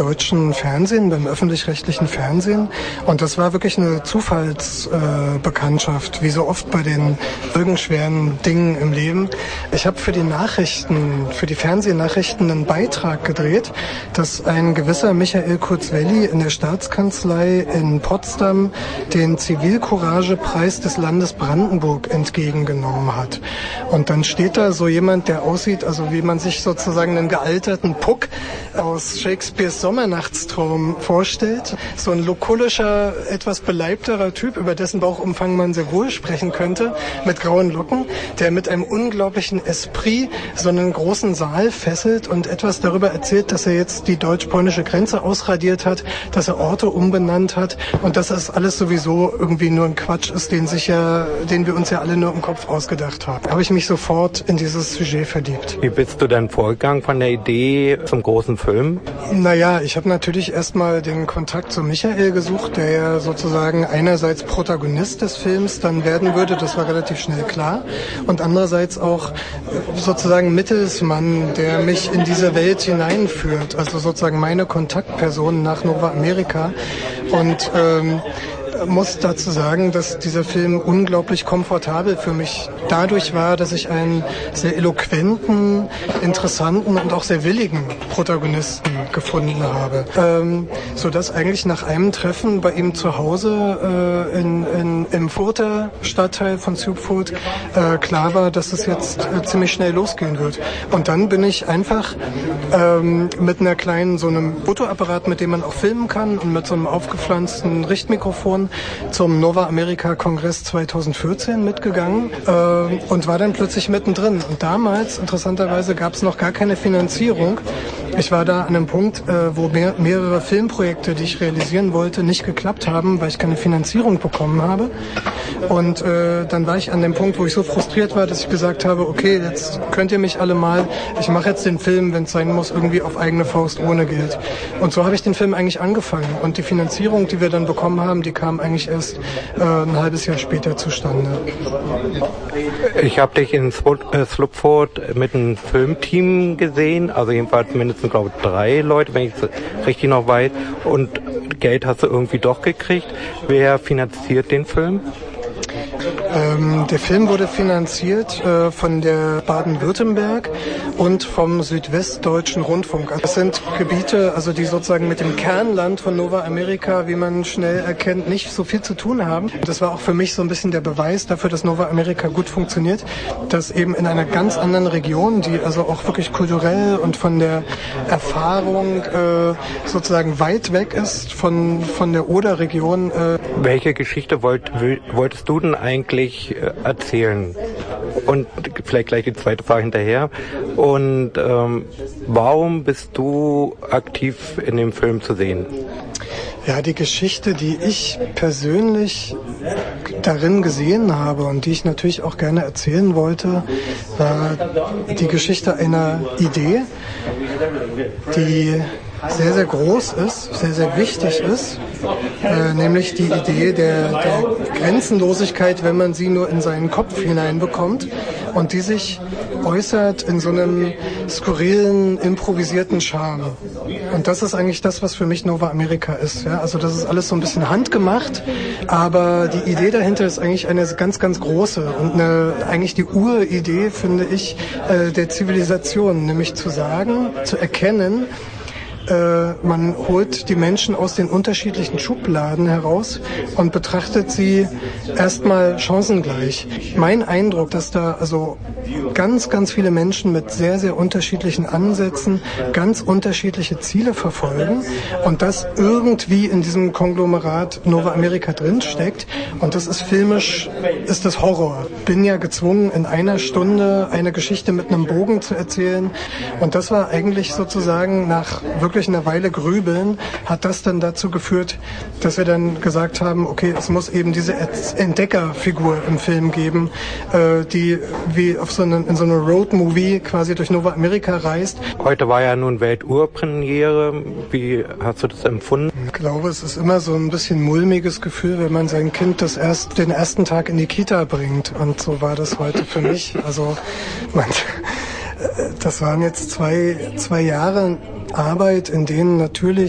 deutschen Fernsehen, beim öffentlich-rechtlichen Fernsehen. Und das war wirklich eine Zufallsbekanntschaft, wie so oft bei den folgenschweren Dingen im Leben. Ich habe für die Nachrichten, für die Fernsehnachrichten einen Beitrag gedreht, dass ein gewisser Michael Kurzwelli in der Staatskanzlei in Potsdam den Zivilcourage-Preis des Landes Brandenburg entgegengenommen hat. Und dann steht da so jemand, der aussieht, also wie man sich sozusagen einen gealterten Puck aus Shakespeares Sommernachtstraum vorstellt. So ein lokulischer, etwas beleibterer Typ, über dessen Bauchumfang man sehr wohl sprechen könnte, mit grauen Locken, der mit einem unglaublichen Esprit so einen großen Saal fesselt und etwas darüber erzählt, dass er jetzt die deutsch-polnische Grenze ausradiert hat, dass er Orte umbenannt hat und dass das alles sowieso irgendwie nur ein Quatsch ist, den wir uns ja alle nur im Kopf ausgedacht haben. Da habe ich mich sofort in dieses Sujet verliebt. Wie bist du dann vorgegangen von der Idee zum großen Film? Naja, ich habe natürlich erstmal den Kontakt zu Michael gesucht, der ja sozusagen einerseits Protagonist des Films dann werden würde, das war relativ schnell klar, und andererseits auch sozusagen Mittelsmann, der mich in diese Welt hineinführt, also sozusagen meine Kontaktperson nach Nova America. Und muss dazu sagen, dass dieser Film unglaublich komfortabel für mich dadurch war, dass ich einen sehr eloquenten, interessanten und auch sehr willigen Protagonisten gefunden habe. Sodass eigentlich nach einem Treffen bei ihm zu Hause im Further Stadtteil von Zuidvoort klar war, dass es jetzt ziemlich schnell losgehen wird. Und dann bin ich einfach mit einer kleinen, so einem Fotoapparat, mit dem man auch filmen kann und mit so einem aufgepflanzten Richtmikrofon zum Nova America Kongress 2014 mitgegangen und war dann plötzlich mittendrin. Und damals, interessanterweise, gab es noch gar keine Finanzierung. Ich war da an einem Punkt, wo mehrere Filmprojekte, die ich realisieren wollte, nicht geklappt haben, weil ich keine Finanzierung bekommen habe. Und dann war ich an dem Punkt, wo ich so frustriert war, dass ich gesagt habe, okay, jetzt könnt ihr mich alle mal, ich mache jetzt den Film, wenn es sein muss, irgendwie auf eigene Faust ohne Geld. Und so habe ich den Film eigentlich angefangen. Und die Finanzierung, die wir dann bekommen haben, die kam eigentlich erst ein halbes Jahr später zustande. Ich habe dich in Slupford mit einem Filmteam gesehen, also jedenfalls mindestens, glaube ich, 3 Leute, wenn ich es richtig noch weiß. Und Geld hast du irgendwie doch gekriegt. Wer finanziert den Film? Der Film wurde finanziert von der Baden-Württemberg und vom Südwestdeutschen Rundfunk. Das sind Gebiete, also die sozusagen mit dem Kernland von Nova America, wie man schnell erkennt, nicht so viel zu tun haben. Das war auch für mich so ein bisschen der Beweis dafür, dass Nova America gut funktioniert, dass eben in einer ganz anderen Region, die also auch wirklich kulturell und von der Erfahrung sozusagen weit weg ist von der Oder-Region. Welche Geschichte wolltest du denn eigentlich erzählen? Und vielleicht gleich die zweite Frage hinterher. Und warum bist du aktiv in dem Film zu sehen? Ja, die Geschichte, die ich persönlich darin gesehen habe und die ich natürlich auch gerne erzählen wollte, war die Geschichte einer Idee, die sehr, sehr groß ist, sehr, sehr wichtig ist, nämlich die Idee der Grenzenlosigkeit, wenn man sie nur in seinen Kopf hineinbekommt und die sich äußert in so einem skurrilen, improvisierten Charme. Und das ist eigentlich das, was für mich Nova America ist. Ja? Also das ist alles so ein bisschen handgemacht, aber die Idee dahinter ist eigentlich eine ganz, ganz große und eigentlich die Uridee, finde ich, der Zivilisation, nämlich zu sagen, zu erkennen, man holt die Menschen aus den unterschiedlichen Schubladen heraus und betrachtet sie erstmal chancengleich. Mein Eindruck, dass da also ganz, ganz viele Menschen mit sehr, sehr unterschiedlichen Ansätzen ganz unterschiedliche Ziele verfolgen und das irgendwie in diesem Konglomerat Nova America drinsteckt. Und das ist filmisch, ist das Horror. Bin ja gezwungen, in einer Stunde eine Geschichte mit einem Bogen zu erzählen. Und das war eigentlich sozusagen nach wirklich einer Weile Grübeln, hat das dann dazu geführt, dass wir dann gesagt haben, okay, es muss eben diese Entdeckerfigur im Film geben, die wie in so einer Road-Movie quasi durch Nova America reist. Heute war ja nun Welturpremiere. Wie hast du das empfunden? Ich glaube, es ist immer so ein bisschen mulmiges Gefühl, wenn man sein Kind den ersten Tag in die Kita bringt. Und so war das heute für mich. Also das waren jetzt zwei Jahre Arbeit, in denen natürlich